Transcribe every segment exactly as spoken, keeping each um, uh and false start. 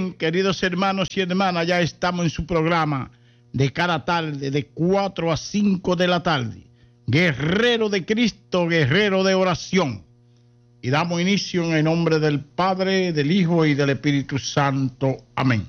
Bien, queridos hermanos y hermanas, ya estamos en su programa de cada tarde, de cuatro a cinco de la tarde. Guerrero de Cristo, guerrero de oración. Y damos inicio en el nombre del Padre, del Hijo y del Espíritu Santo. Amén.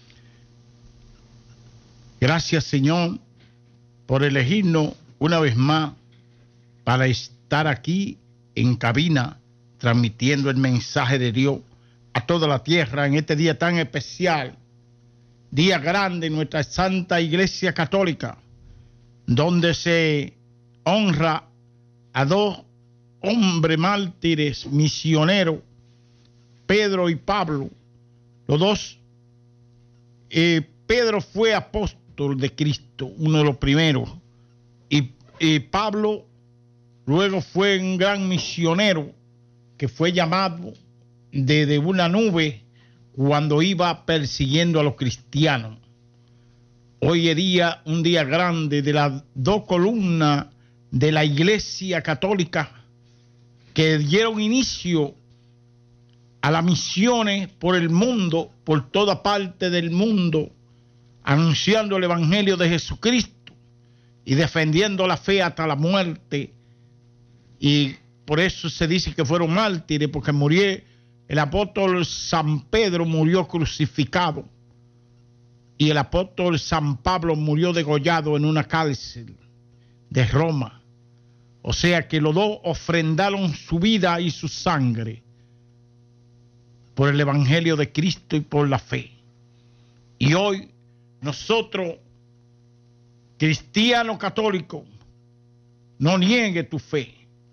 Gracias, Señor, por elegirnos una vez más para estar aquí en cabina, transmitiendo el mensaje de Dios a toda la tierra en este día tan especial, día grande en nuestra Santa Iglesia Católica, donde se honra a dos hombres mártires misioneros, Pedro y Pablo. Los dos, eh, Pedro fue apóstol de Cristo, uno de los primeros, y, y Pablo luego fue un gran misionero que fue llamado desde una nube cuando iba persiguiendo a los cristianos. Hoy es día, un día grande de las dos columnas de la Iglesia Católica que dieron inicio a las misiones por el mundo, por toda parte del mundo, anunciando el Evangelio de Jesucristo y defendiendo la fe hasta la muerte. Y por eso se dice que fueron mártires, porque murió. El apóstol San Pedro murió crucificado y el apóstol San Pablo murió degollado en una cárcel de Roma. O sea que los dos ofrendaron su vida y su sangre por el Evangelio de Cristo y por la fe. Y hoy nosotros, cristianos católicos, no niegue tu fe.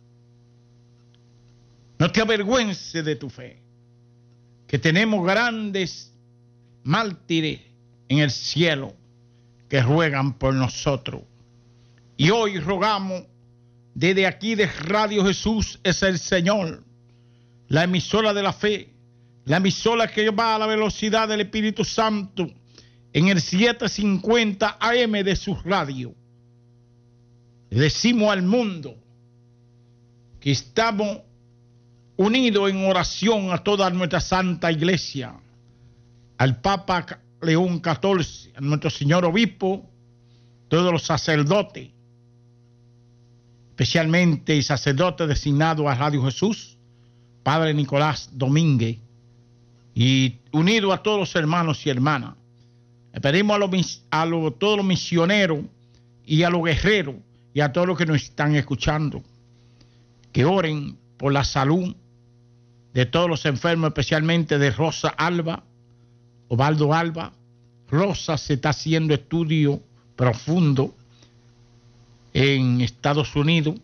No te avergüences de tu fe, que tenemos grandes mártires en el cielo que ruegan por nosotros. Y hoy rogamos desde aquí de Radio Jesús es el Señor, la emisora de la fe, la emisora que va a la velocidad del Espíritu Santo en el setecientos cincuenta A M de su radio. Le decimos al mundo que estamos unido en oración a toda nuestra Santa Iglesia, al Papa León catorce, a nuestro señor obispo, todos los sacerdotes, especialmente el sacerdote designado a Radio Jesús, Padre Nicolás Domínguez, y unido a todos los hermanos y hermanas. Le pedimos a, los, a los, todos los misioneros y a los guerreros y a todos los que nos están escuchando, que oren por la salud de todos los enfermos, especialmente de Rosa Alba, Ovaldo Alba. Rosa se está haciendo estudio profundo en Estados Unidos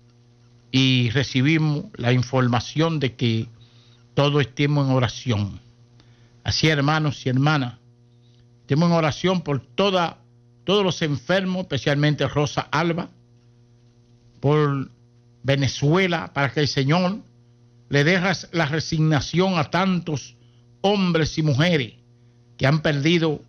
y recibimos la información de que todos estemos en oración. Así, hermanos y hermanas, estemos en oración por toda, todos los enfermos, especialmente Rosa Alba, por Venezuela, para que el Señor le dejas la resignación a tantos hombres y mujeres que han perdido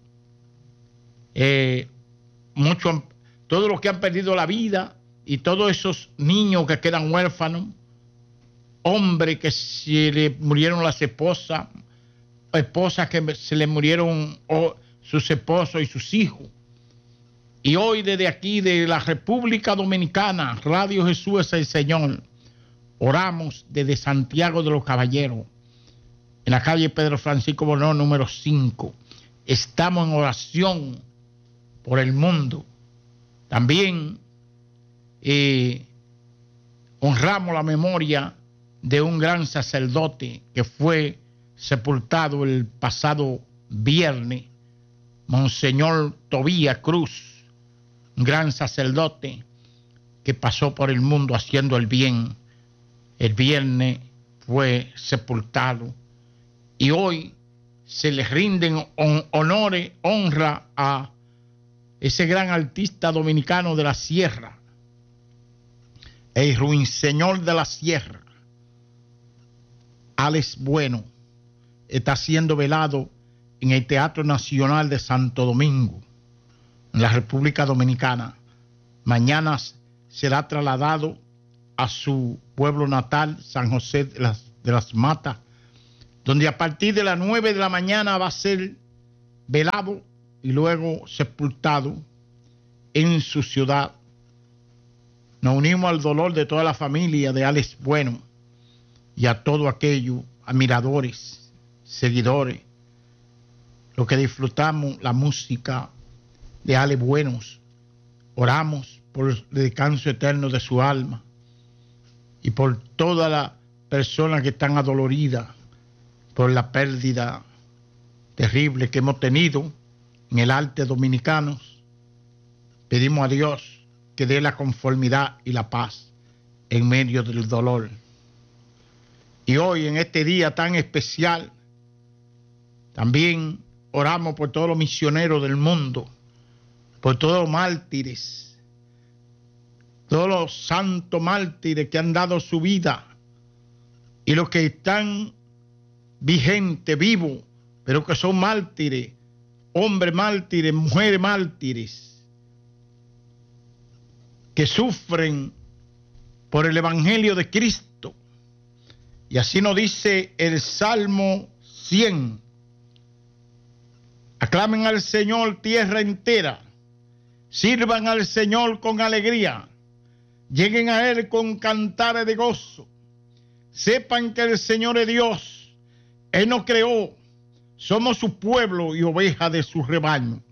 eh, mucho, todos los que han perdido la vida y todos esos niños que quedan huérfanos, hombres que se le murieron las esposas, esposas que se le murieron oh, sus esposos y sus hijos. Y hoy desde aquí, de la República Dominicana, Radio Jesús es el Señor, oramos desde Santiago de los Caballeros, en la calle Pedro Francisco Bonó, número cinco. Estamos en oración por el mundo. También eh, honramos la memoria de un gran sacerdote que fue sepultado el pasado viernes, Monseñor Tobías Cruz, un gran sacerdote que pasó por el mundo haciendo el bien. El viernes fue sepultado y hoy se le rinden hon honores, honra a ese gran artista dominicano de la sierra, el ruiseñor de la sierra, Alex Bueno, está siendo velado en el Teatro Nacional de Santo Domingo, en la República Dominicana. Mañana será trasladado a su pueblo natal, San José de las, de las Matas, donde a partir de las nueve de la mañana va a ser velado y luego sepultado en su ciudad. Nos unimos al dolor de toda la familia de Alex Bueno y a todos aquellos admiradores, seguidores, los que disfrutamos la música de Alex Bueno. Oramos por el descanso eterno de su alma y por todas las personas que están adoloridas por la pérdida terrible que hemos tenido en el arte dominicano. Pedimos a Dios que dé la conformidad y la paz en medio del dolor. Y hoy, en este día tan especial, también oramos por todos los misioneros del mundo, por todos los mártires, todos los santos mártires que han dado su vida y los que están vigentes, vivos, pero que son mártires, hombres mártires, mujeres mártires, que sufren por el Evangelio de Cristo. Y así nos dice el Salmo cien. Aclamen al Señor tierra entera, sirvan al Señor con alegría, lleguen a Él con cantares de gozo, sepan que el Señor es Dios, Él nos creó, somos su pueblo y oveja de su rebaño.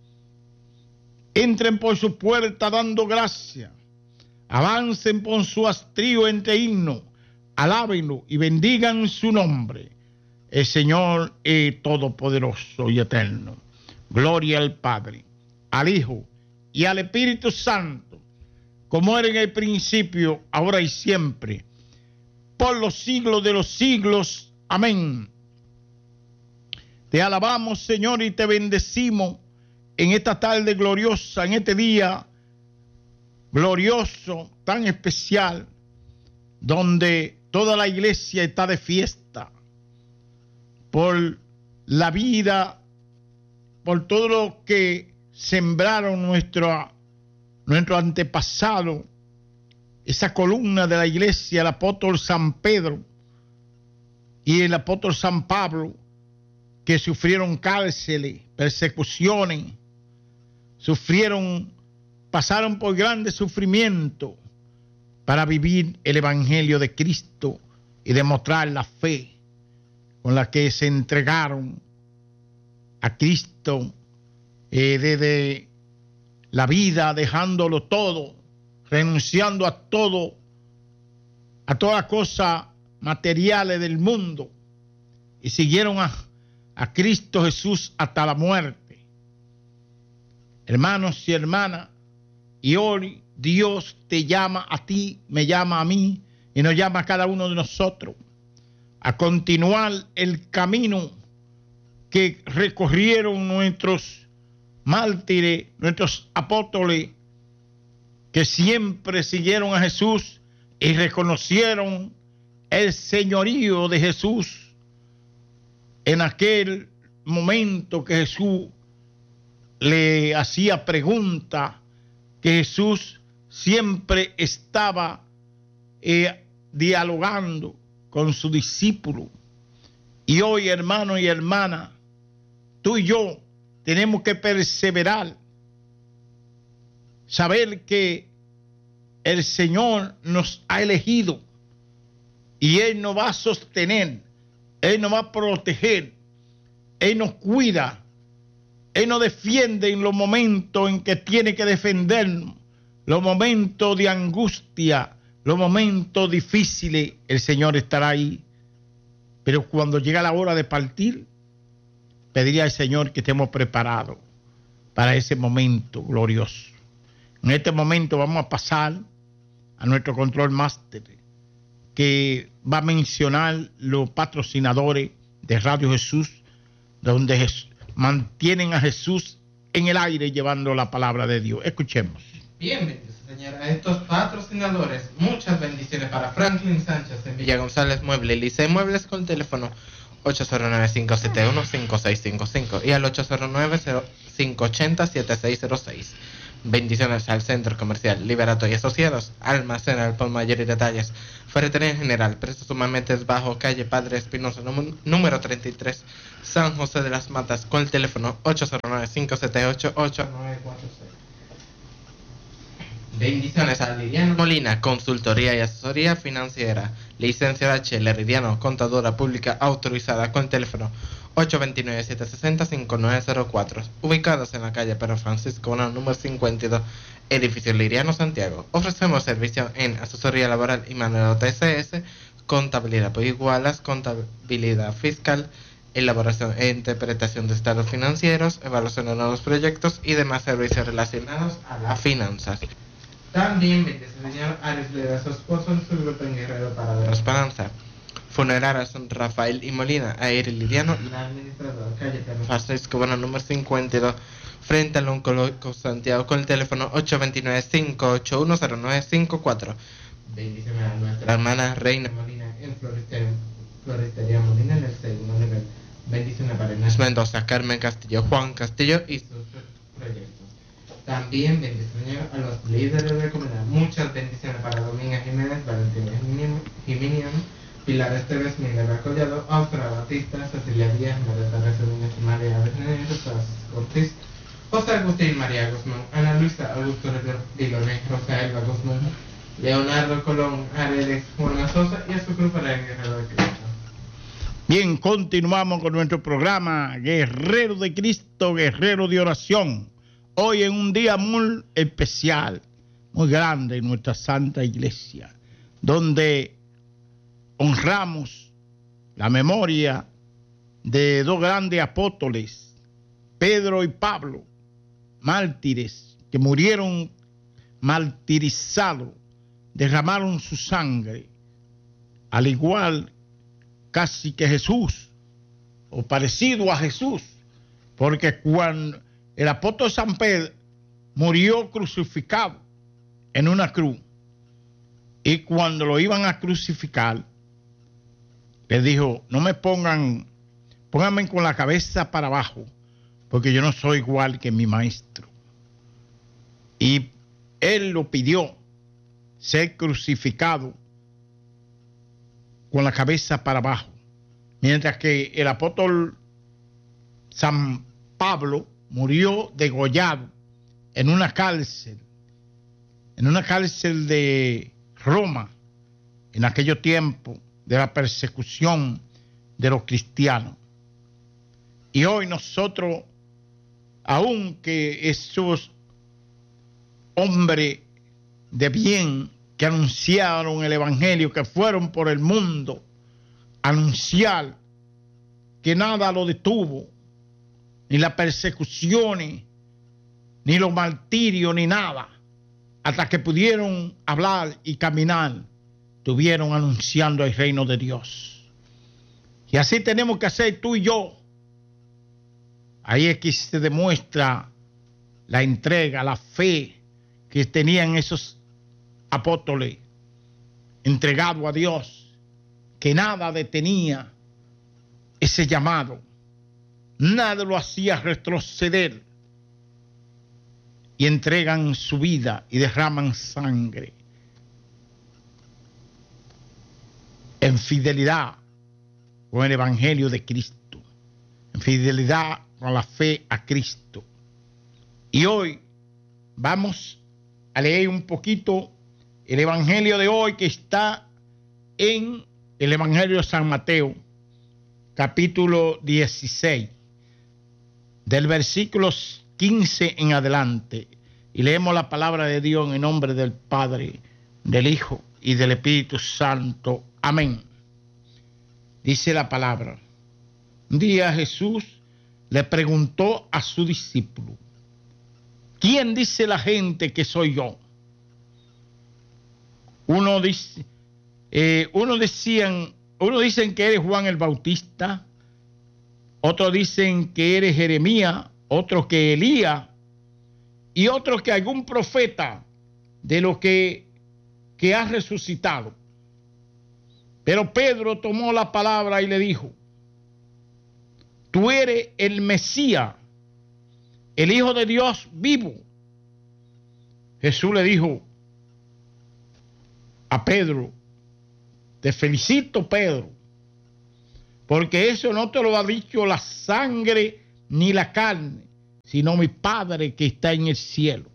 Entren por su puerta dando gracia, avancen por su astrío entre himnos, alábenlo y bendigan su nombre. El Señor es todopoderoso y eterno. Gloria al Padre, al Hijo y al Espíritu Santo, como era en el principio, ahora y siempre, por los siglos de los siglos. Amén. Te alabamos, Señor, y te bendecimos en esta tarde gloriosa, en este día glorioso, tan especial, donde toda la iglesia está de fiesta por la vida, por todo lo que sembraron nuestro, nuestro antepasado, esa columna de la iglesia, el apóstol San Pedro y el apóstol San Pablo, que sufrieron cárceles, persecuciones, sufrieron, pasaron por grandes sufrimientos para vivir el Evangelio de Cristo y demostrar la fe con la que se entregaron a Cristo eh, desde la vida, dejándolo todo, renunciando a todo, a todas las cosas materiales del mundo, y siguieron a, a Cristo Jesús hasta la muerte. Hermanos y hermanas, y hoy Dios te llama a ti, me llama a mí, y nos llama a cada uno de nosotros a continuar el camino que recorrieron nuestros mártires, nuestros apóstoles, que siempre siguieron a Jesús y reconocieron el señorío de Jesús en aquel momento que Jesús le hacía pregunta, que Jesús siempre estaba eh, dialogando con su discípulo. Y hoy, hermano y hermana, tú y yo tenemos que perseverar, saber que el Señor nos ha elegido y Él nos va a sostener, Él nos va a proteger, Él nos cuida, Él nos defiende en los momentos en que tiene que defendernos, los momentos de angustia, los momentos difíciles. El Señor estará ahí. Pero cuando llega la hora de partir, pediría al Señor que estemos preparados para ese momento glorioso. En este momento vamos a pasar a nuestro control máster, que va a mencionar los patrocinadores de Radio Jesús, donde Jesús, mantienen a Jesús en el aire llevando la palabra de Dios. Escuchemos. Bien, señora, estos patrocinadores, muchas bendiciones para Franklin Sánchez en Villa González Mueble, Licey Muebles, con teléfono ocho cero nueve, cinco siete uno, cinco seis cinco cinco y al ocho cero nueve, cinco ocho cero, siete seis cero seis. Bendiciones al Centro Comercial Liberato y Asociados, almacén al por mayor y detalles, ferretería general, precio sumamente bajo, calle Padre Espinosa, número treinta y tres, San José de las Matas, con el teléfono ocho cero nueve, cinco siete ocho, ocho nueve cuatro seis. Bendiciones a Liriano Molina, consultoría y asesoría financiera, licencia H. Leridiano, contadora pública autorizada, con el teléfono ocho dos nueve, siete seis cero, cinco nueve cero cuatro, ubicados en la calle Pedro Francisco uno, número cincuenta y dos, edificio Liriano, Santiago. Ofrecemos servicio en asesoría laboral y manual T C S, contabilidad por igualas, contabilidad fiscal, elaboración e interpretación de estados financieros, evaluación de nuevos proyectos y demás servicios relacionados a las finanzas. También bendice el señor Ares Lera, su esposo, en su grupo en Guerrero para de la Esperanza. Funerarias San Rafael y Molina, Aire Lidiano, la administradora, calle Pedro Francisco, bueno, número cincuenta y dos, frente al Oncológico Santiago, con el teléfono ocho dos nueve, cinco ocho uno, cero nueve cinco cuatro. Bendiciones a nuestra hermana Reina Molina en Floristería, Floristería Molina en el segundo nivel. Bendiciones para Inés Mendoza, Carmen Castillo, Juan Castillo y sus proyectos. También bendiciones a los líderes de la comunidad. Muchas bendiciones para Dominga Jiménez, Valentina Jiminian, Pilar Esteves, Minerva Collado, Austria Batista, Cecilia Díaz, María Teresa Núñez, María Benítez, Francisco Ortiz, José Agustín María Guzmán, Ana Luisa Augusto Diloné, José Elba Guzmán, Leonardo Colón, Aredes, Juana Sosa y a su grupo de Guerrero de Cristo. Bien, continuamos con nuestro programa Guerrero de Cristo, Guerrero de Oración. Hoy en un día muy especial, muy grande en nuestra Santa Iglesia, donde honramos la memoria de dos grandes apóstoles, Pedro y Pablo, mártires que murieron martirizados, derramaron su sangre, al igual casi que Jesús, o parecido a Jesús, porque cuando el apóstol San Pedro murió crucificado en una cruz, y cuando lo iban a crucificar, le dijo, no me pongan, pónganme con la cabeza para abajo, porque yo no soy igual que mi maestro. Y él lo pidió, ser crucificado con la cabeza para abajo, mientras que el apóstol San Pablo murió degollado en una cárcel, en una cárcel de Roma, en aquellos tiempos de la persecución de los cristianos. Y hoy nosotros, aunque esos hombres de bien que anunciaron el evangelio, que fueron por el mundo a anunciar, que nada lo detuvo, ni las persecuciones, ni los martirios, ni nada, hasta que pudieron hablar y caminar, estuvieron anunciando el reino de Dios. Y así tenemos que hacer tú y yo. Ahí es que se demuestra la entrega, la fe que tenían esos apóstoles entregados a Dios, que nada detenía ese llamado, nada lo hacía retroceder, y entregan su vida y derraman sangre en fidelidad con el evangelio de Cristo, en fidelidad con la fe a Cristo. Y hoy vamos a leer un poquito el evangelio de hoy, que está en el evangelio de San Mateo, capítulo dieciséis, del versículo quince en adelante, y leemos la palabra de Dios en el nombre del Padre, del Hijo y del Espíritu Santo. Amén. Dice la palabra: un día Jesús le preguntó a su discípulo, ¿quién dice la gente que soy yo? Uno dice, eh, uno decían, uno dicen que eres Juan el Bautista, otros dicen que eres Jeremías, otros que Elías, y otros que algún profeta de lo que, que ha resucitado. Pero Pedro tomó la palabra y le dijo, tú eres el Mesías, el Hijo de Dios vivo. Jesús le dijo a Pedro, te felicito, Pedro, porque eso no te lo ha dicho la sangre ni la carne, sino mi Padre que está en el cielo.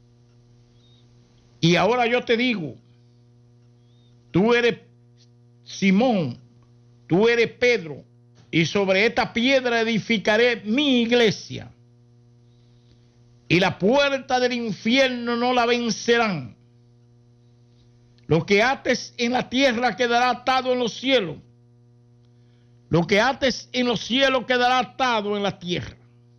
Y ahora yo te digo, tú eres Simón, tú eres Pedro, y sobre esta piedra edificaré mi iglesia, y la puerta del infierno no la vencerán. Lo que ates en la tierra quedará atado en los cielos. Lo que ates en los cielos quedará atado en la tierra.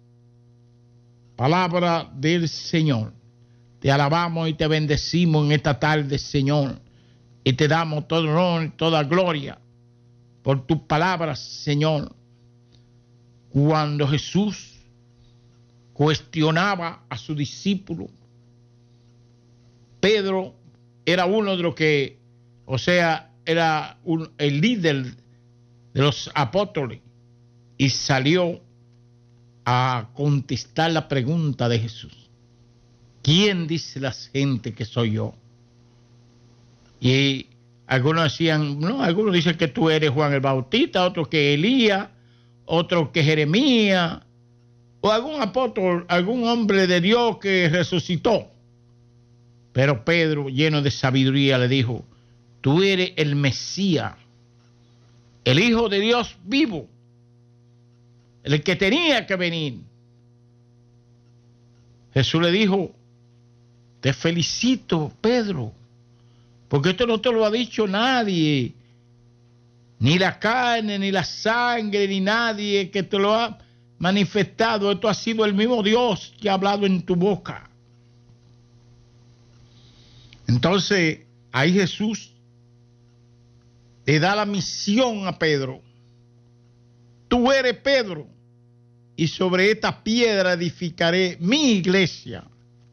Palabra del Señor. Te alabamos y te bendecimos en esta tarde, Señor. Y te damos todo honor y toda gloria por tus palabras, Señor. Cuando Jesús cuestionaba a su discípulo, Pedro era uno de los que, o sea, era un, el líder de los apóstoles, y salió a contestar la pregunta de Jesús. ¿Quién dice la gente que soy yo? Y algunos decían, no, algunos dicen que tú eres Juan el Bautista, otros que Elías, otros que Jeremías, o algún apóstol, algún hombre de Dios que resucitó. Pero Pedro, lleno de sabiduría, le dijo, tú eres el Mesías, el Hijo de Dios vivo, el que tenía que venir. Jesús le dijo, te felicito, Pedro, porque esto no te lo ha dicho nadie, ni la carne, ni la sangre, ni nadie que te lo ha manifestado. Esto ha sido el mismo Dios que ha hablado en tu boca. Entonces, ahí Jesús le da la misión a Pedro. Tú eres Pedro, y sobre esta piedra edificaré mi iglesia.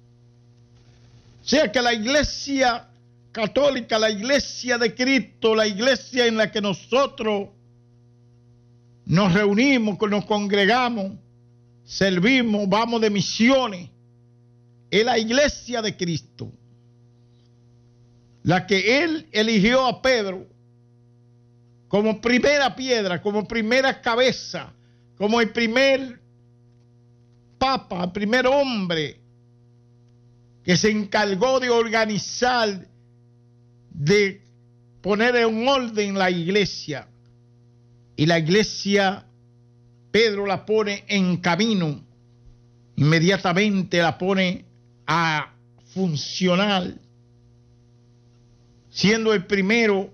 O sea que la iglesia católica, la iglesia de Cristo, la iglesia en la que nosotros nos reunimos, nos congregamos, servimos, vamos de misiones, es la iglesia de Cristo, la que Él eligió a Pedro como primera piedra, como primera cabeza, como el primer papa, el primer hombre que se encargó de organizar, de poner en orden la iglesia. Y la iglesia, Pedro la pone en camino, inmediatamente la pone a funcionar, siendo el primero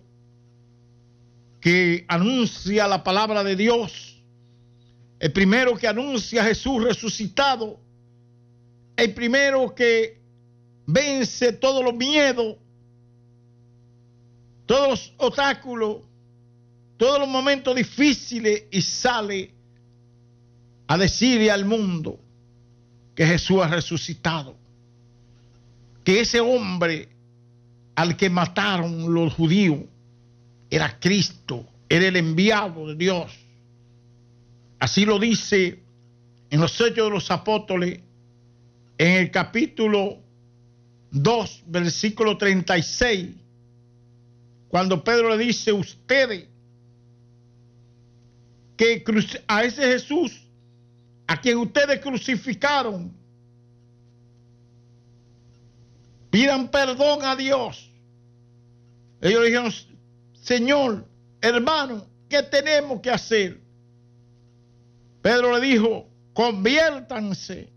que anuncia la palabra de Dios, el primero que anuncia a Jesús resucitado, el primero que vence todos los miedos, todos los obstáculos, todos los momentos difíciles, y sale a decirle al mundo que Jesús ha resucitado, que ese hombre al que mataron los judíos era Cristo, era el enviado de Dios. Así lo dice en los Hechos de los Apóstoles, en el capítulo dos, versículo treinta y seis, cuando Pedro le dice, ustedes, que a ese Jesús, a quien ustedes crucificaron, pidan perdón a Dios. Ellos dijeron, Señor, hermano, ¿qué tenemos que hacer? Pedro le dijo, conviértanse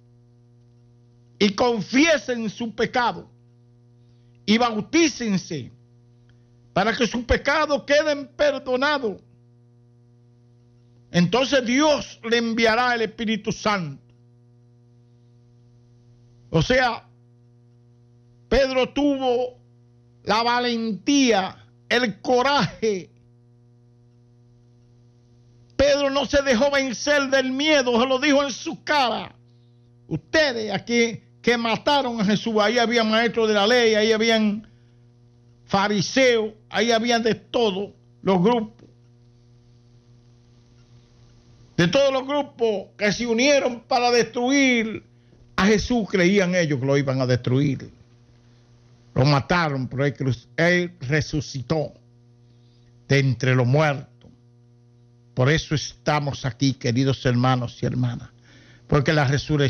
y confiesen su pecado y bautícense para que sus pecados queden perdonados. Entonces Dios le enviará el Espíritu Santo. O sea, Pedro tuvo la valentía, el coraje. Pedro no se dejó vencer del miedo, se lo dijo en su cara. Ustedes aquí que mataron a Jesús, ahí había maestros de la ley, ahí habían fariseos, ahí habían de todos los grupos. De todos los grupos que se unieron para destruir a Jesús, creían ellos que lo iban a destruir. Lo mataron, pero él, él resucitó de entre los muertos. Por eso estamos aquí, queridos hermanos y hermanas, porque la resurrección